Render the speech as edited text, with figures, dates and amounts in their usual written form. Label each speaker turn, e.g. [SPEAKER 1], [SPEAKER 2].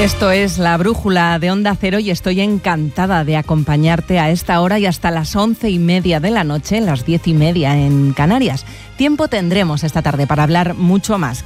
[SPEAKER 1] Esto es La Brújula de Onda Cero y estoy encantada de acompañarte a esta hora y hasta las 11:30 de la noche, las 10:30 en Canarias. Tiempo tendremos esta tarde para hablar mucho más.